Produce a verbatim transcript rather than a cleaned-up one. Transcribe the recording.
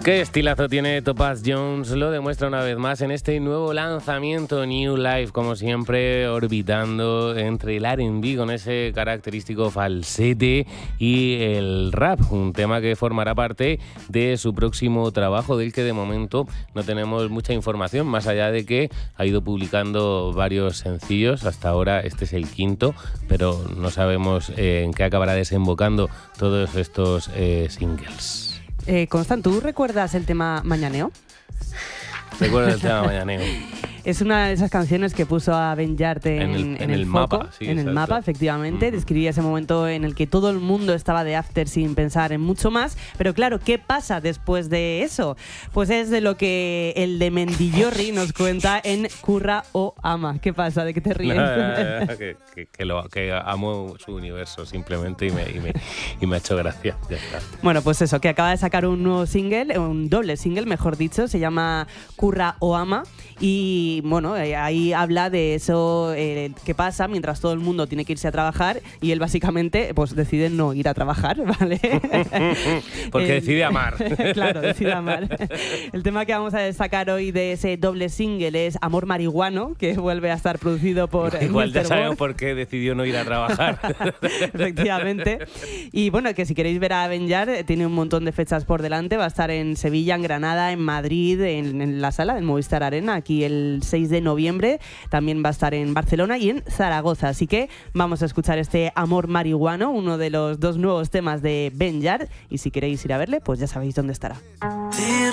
Qué estilazo tiene Topaz Jones, lo demuestra una vez más en este nuevo lanzamiento New Life, como siempre orbitando entre el R and B con ese característico falsete y el rap, un tema que formará parte de su próximo trabajo, del que de momento no tenemos mucha información, más allá de que ha ido publicando varios sencillos. Hasta ahora este es el quinto, pero no sabemos eh, en qué acabará desembocando todos estos eh, singles. Eh, Constant, ¿tú recuerdas el tema Mañaneo? Recuerdo el tema Mañaneo. Es una de esas canciones que puso a Ben Yard en, en el, en en el, el foco, mapa. Sí, en exacto. el mapa, efectivamente. Mm. Describía ese momento en el que todo el mundo estaba de after sin pensar en mucho más. Pero claro, ¿qué pasa después de eso? Pues es de lo que el de Mendillorri nos cuenta en Curra o Ama. ¿Qué pasa? ¿De qué te ríes? No, no, no, que, que, que, lo, que amo su universo simplemente y me, y me, y me ha hecho gracia. Ya está. Bueno, pues eso, que acaba de sacar un nuevo single, un doble single, mejor dicho, se llama Curra o Ama. Y bueno, ahí habla de eso eh, que pasa mientras todo el mundo tiene que irse a trabajar y él básicamente pues decide no ir a trabajar, ¿vale? Porque el, decide amar. Claro, decide amar. El tema que vamos a destacar hoy de ese doble single es Amor Marihuano, que vuelve a estar producido por Igual ya mister sabemos Ward. por qué decidió no ir a trabajar. Efectivamente. Y bueno, que si queréis ver a Ben Yard, tiene un montón de fechas por delante. Va a estar en Sevilla, en Granada, en Madrid, en, en la sala del Movistar Arena, aquí el seis de noviembre. También va a estar en Barcelona y en Zaragoza. Así que vamos a escuchar este Amor Marihuano, uno de los dos nuevos temas de Ben Yard. Y si queréis ir a verle, pues ya sabéis dónde estará.